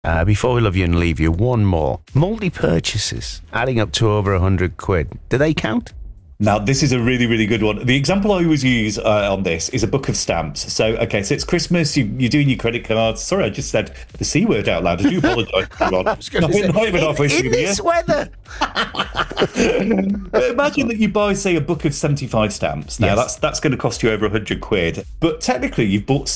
Before we love you and leave you, one more. Multi-purchases, adding up to over 100 quid. Do they count? Now, this is a really, really good one. The example I always use on this is a book of stamps. So, okay, so it's Christmas, you're doing your credit cards. Sorry, I just said the C word out loud. I do apologise. Not even halfway through in the this year. weather. But imagine that you buy, say, a book of 75 stamps. Now, Yes. that's going to cost you over 100 quid. But technically, you've bought